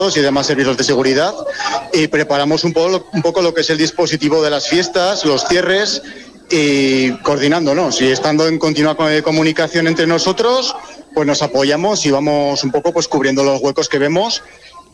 y demás servicios de seguridad, y preparamos un poco lo que es el dispositivo de las fiestas, los cierres, y coordinándonos y estando en continua comunicación entre nosotros, pues nos apoyamos y vamos un poco pues cubriendo los huecos que vemos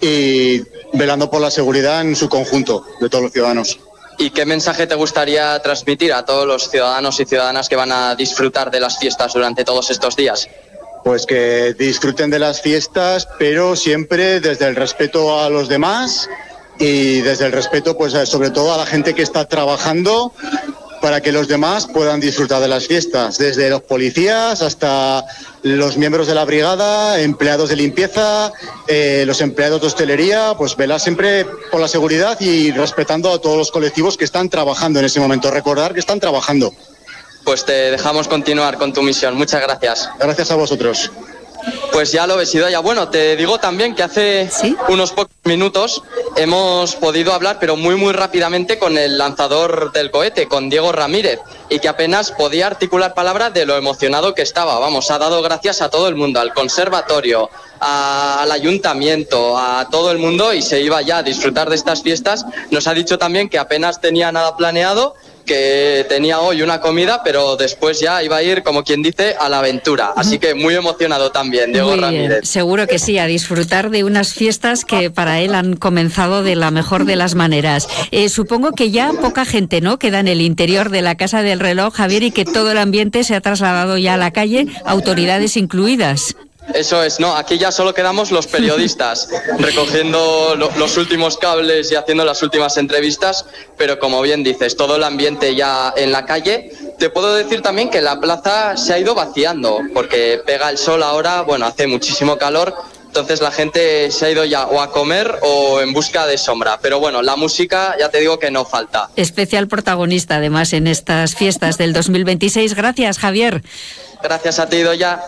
y velando por la seguridad en su conjunto de todos los ciudadanos. ¿Y qué mensaje te gustaría transmitir a todos los ciudadanos y ciudadanas que van a disfrutar de las fiestas durante todos estos días? Pues que disfruten de las fiestas, pero siempre desde el respeto a los demás y desde el respeto, pues sobre todo a la gente que está trabajando para que los demás puedan disfrutar de las fiestas, desde los policías hasta los miembros de la brigada, empleados de limpieza, los empleados de hostelería, pues velar siempre por la seguridad y respetando a todos los colectivos que están trabajando en ese momento, recordar que están trabajando. Pues te dejamos continuar con tu misión, muchas gracias. Gracias a vosotros. Pues ya lo ves, Idoia. Bueno, te digo también que hace unos pocos minutos hemos podido hablar, pero muy rápidamente, con el lanzador del cohete, con Diego Ramírez, y que apenas podía articular palabras de lo emocionado que estaba. Vamos, ha dado gracias a todo el mundo, al conservatorio, al ayuntamiento, a todo el mundo, y se iba ya a disfrutar de estas fiestas. Nos ha dicho también que apenas tenía nada planeado, que tenía hoy una comida, pero después ya iba a ir, como quien dice, a la aventura. Así que muy emocionado también, Diego Ramírez. Seguro que sí, a disfrutar de unas fiestas que para él han comenzado de la mejor de las maneras. Supongo que ya poca gente, ¿no?, queda en el interior de la Casa del Reloj, Javier, y que todo el ambiente se ha trasladado ya a la calle, autoridades incluidas. Eso es, no, aquí ya solo quedamos los periodistas recogiendo los últimos cables y haciendo las últimas entrevistas, pero como bien dices, todo el ambiente ya en la calle. Te puedo decir también que la plaza se ha ido vaciando, porque pega el sol ahora, bueno, hace muchísimo calor, entonces la gente se ha ido ya o a comer o en busca de sombra, pero bueno, la música ya te digo que no falta. Especial protagonista además en estas fiestas del 2026. Gracias, Javier. Gracias a ti, Idoia.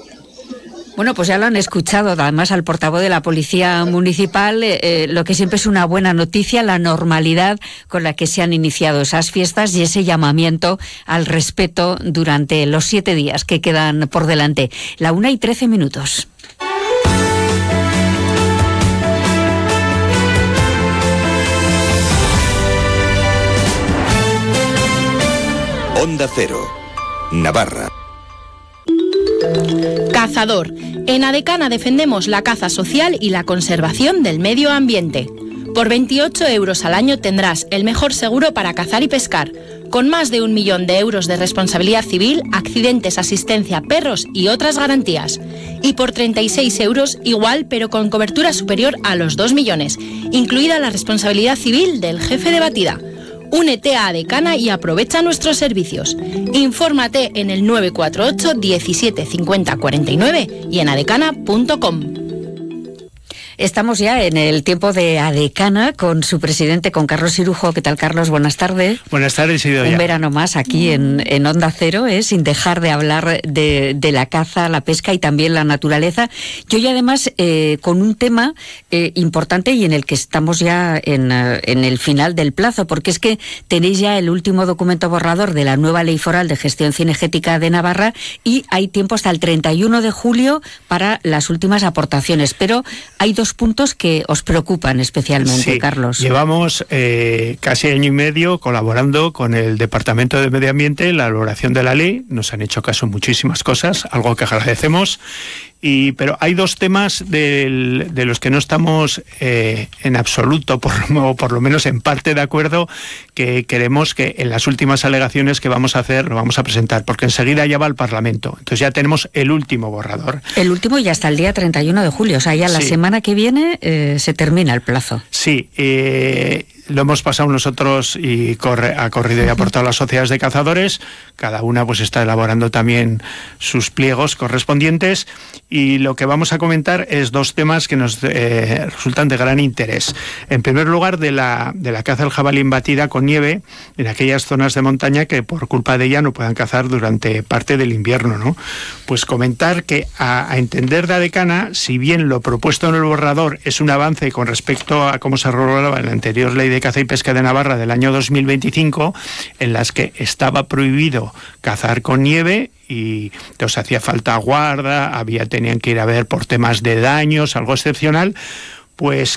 Bueno, pues ya lo han escuchado, además al portavoz de la Policía Municipal, lo que siempre es una buena noticia, la normalidad con la que se han iniciado esas fiestas y ese llamamiento al respeto durante los 7 días que quedan por delante. 1:13. Onda Cero, Navarra. Cazador. En Adecana defendemos la caza social y la conservación del medio ambiente. Por 28 euros al año tendrás el mejor seguro para cazar y pescar, con más de 1 millón de euros de responsabilidad civil, accidentes, asistencia, perros y otras garantías. Y por 36 euros igual, pero con cobertura superior a los 2 millones, incluida la responsabilidad civil del jefe de batida. Únete a Adecana y aprovecha nuestros servicios. Infórmate en el 948 17 50 49 y en adecana.com. Estamos ya en el tiempo de Adecana con su presidente, con Carlos Cirujo. ¿Qué tal, Carlos? Buenas tardes. Buenas tardes, Idoia. Un verano más aquí en Onda Cero, sin dejar de hablar de la caza, la pesca y también la naturaleza. Yo y además con un tema importante y en el que estamos ya en el final del plazo, porque es que tenéis ya el último documento borrador de la nueva Ley Foral de Gestión Cinegética de Navarra y hay tiempo hasta el 31 de julio para las últimas aportaciones. Pero hay dos puntos que os preocupan especialmente, sí, Carlos. Llevamos casi año y medio colaborando con el Departamento de Medio Ambiente en la elaboración de la ley. Nos han hecho caso en muchísimas cosas, algo que agradecemos. Pero hay dos temas de los que no estamos en absoluto, por lo menos en parte de acuerdo, que queremos que en las últimas alegaciones que vamos a hacer, lo vamos a presentar, porque enseguida ya va al Parlamento. Entonces ya tenemos el último borrador. El último y hasta el día 31 de julio, o sea, ya la semana que viene se termina el plazo. Sí, lo hemos pasado nosotros y ha corrido y aportado las sociedades de cazadores. Cada una pues está elaborando también sus pliegos correspondientes y lo que vamos a comentar es dos temas que nos resultan de gran interés. En primer lugar, de la caza del jabalí en batida con nieve en aquellas zonas de montaña que por culpa de ella no puedan cazar durante parte del invierno, ¿no? Pues comentar que a entender de Adecana, si bien lo propuesto en el borrador es un avance con respecto a cómo se regulaba en la anterior ley de caza y pesca de Navarra del año 2025, en las que estaba prohibido cazar con nieve y entonces hacía falta guarda, tenían que ir a ver por temas de daños, algo excepcional, pues